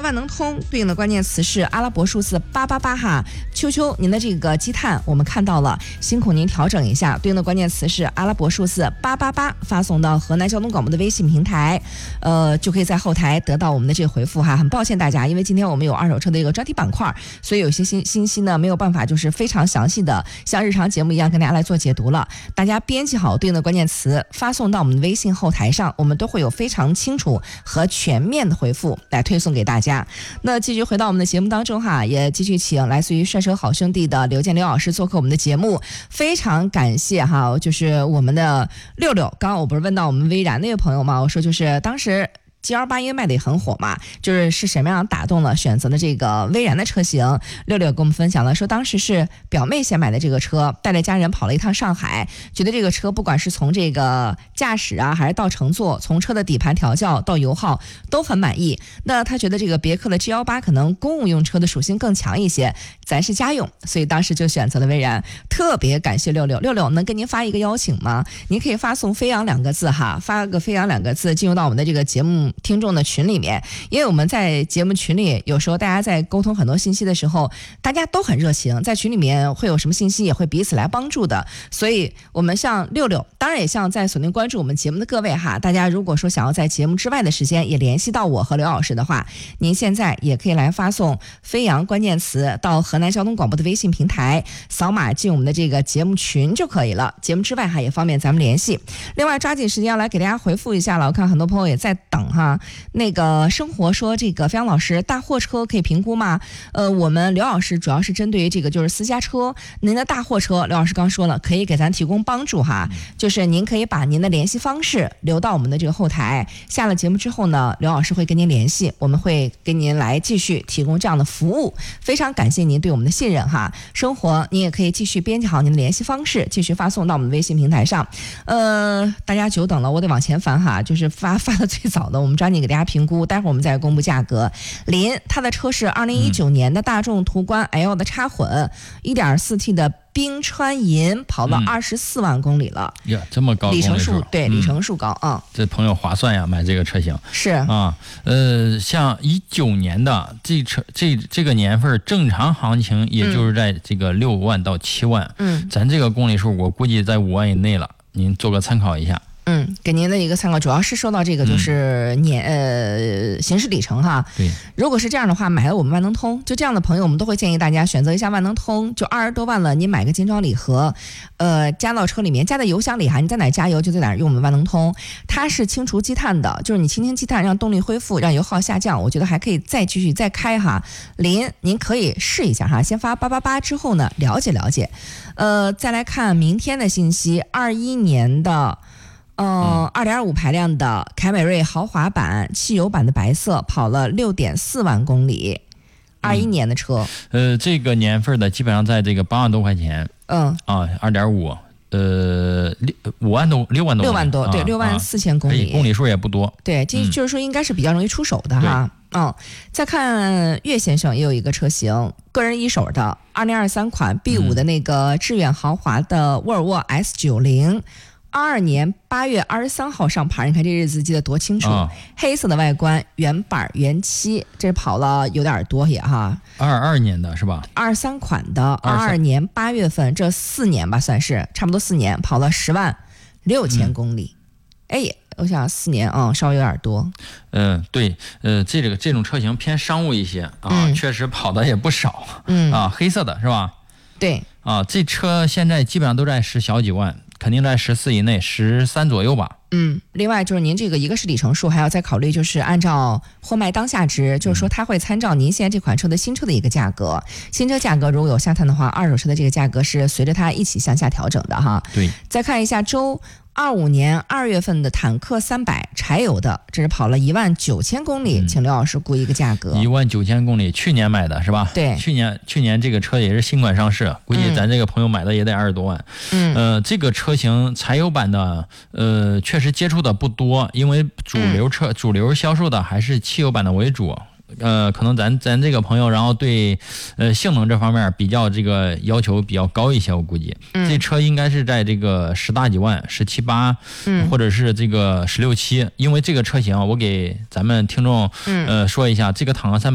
万能通对应的关键词是阿拉伯数字888哈。秋秋，您的这个积碳我们看到了，辛苦您调整一下，对应的关键词是阿拉伯数字888，发送到河南交通广播的微信平台，就可以在后台得到我们的这个回复哈。很抱歉大家，因为今天我们有二手车的一个专题板块，所以有些信息呢没有办法就是非常详细的像日常节目一样跟大家来做解读了。大家编辑好对应的关键词，发送到我们的微信后台上，我们都会有非常清楚和全面的回复来推送给大家。那继续回到我们的节目当中哈，也继续请来自于帅车好兄弟的刘建刘老师做客我们的节目，非常感谢哈，就是我们的六六。刚刚我不是问到我们微燃那位朋友吗？我说就是当时G28因为卖的也很火嘛，是什么样打动了选择的这个威然的车型。六六跟我们分享了说，当时是表妹先买的这个车，带着家人跑了一趟上海，觉得这个车不管是从这个驾驶啊，还是到乘坐，从车的底盘调教到油耗都很满意。那他觉得这个别克的 G18 可能公务用车的属性更强一些，咱是家用，所以当时就选择了威然。特别感谢六六，六六能跟您发一个邀请吗？您可以发送飞扬2个字哈，发个飞扬2个字进入到我们的这个节目听众的群里面，因为我们在节目群里有时候大家在沟通很多信息的时候，大家都很热情，在群里面会有什么信息也会彼此来帮助的，所以我们像六六，当然也像在锁定关注我们节目的各位哈，大家如果说想要在节目之外的时间也联系到我和刘老师的话，您现在也可以来发送飞扬关键词到河南交通广播的微信平台，扫码进我们的这个节目群就可以了，节目之外哈也方便咱们联系。另外抓紧时间要来给大家回复一下了，我看很多朋友也在等哈。那个生活说这个飞扬老师，大货车可以评估吗？我们刘老师主要是针对于这个就是私家车，您的大货车刘老师刚说了可以给咱提供帮助哈，就是您可以把您的联系方式留到我们的这个后台，下了节目之后呢，刘老师会跟您联系，我们会跟您来继续提供这样的服务，非常感谢您对我们的信任哈。生活您也可以继续编辑好您的联系方式，继续发送到我们的微信平台上。大家久等了，我得往前翻哈，就是发的最早的，我们抓紧给大家评估，待会儿我们再公布价格。林他的车是2019年的大众途观 L 的插混 1.4T 的冰川银，跑了24万公里了呀，这么高里程数，对，里程数高啊， 这朋友划算呀，买这个车型是啊。像19年的这个年份正常行情也就是在这个6万到7万，咱这个公里数我估计在5万以内了，您做个参考一下。 给您的一个参考，主要是受到这个就是行驶里程哈。 对， 如果是这样的话，买了我们万能通，就这样的朋友，我们都会建议大家选择一下万能通，就20多万了，你买个精装礼盒，加到车里面，加在油箱里哈，你在哪加油就在哪用我们万能通，它是清除积碳的，就是你清积碳，让动力恢复，让油耗下降，我觉得还可以再继续再开哈。您可以试一下哈，先发888之后呢，了解了解。再来看明天的信息，21年的。2.5排量的凯美瑞豪华版汽油版的白色，跑了6.4万公里，21年的车。 这个年份的基本上在这个8万多块钱。2.5。5万多，6万多， 对，6万4千公里， 公里数也不多。 对，就是说应该是比较容易出手的哈。再看岳先生也有一个车型，个人一手的2023款 B5 的那个致远豪华的沃尔沃 S90。22年8月23号上牌，你看这日子记得多清楚，黑色的外观，原版原漆，这跑了有点多也哈。 22年的是吧 ？23款的，22年8月份，这4年吧，算是差不多4年，跑了10万6千公里。我想4年稍微有点多。 对，这种车型偏商务一些确实跑的也不少。黑色的是吧？ 对。 这车现在基本上都在10小几万。肯定在14以内，13左右吧。 另外就是您这个一个是里程数，还要再考虑就是按照货卖当下值，就是说它会参照您现在这款车的新车的一个价格，新车价格如果有下探的话，二手车的这个价格是随着它一起向下调整的哈。 对， 再看一下25年2月份的坦克300柴油的，这是跑了1万9千公里，请刘老师估一个价格。 1万9千公里，去年买的是吧？ 对， 去年这个车也是新款上市，估计咱这个朋友买的也得20多万。这个车型柴油版的，确实接触的不多，因为主流销售的还是汽油版的为主。可能咱这个朋友，然后对性能这方面比较这个要求比较高一些，我估计这车应该是在这个10大几万，17、8，或者是这个16、7，因为这个车型我给咱们听众说一下，这个坦克300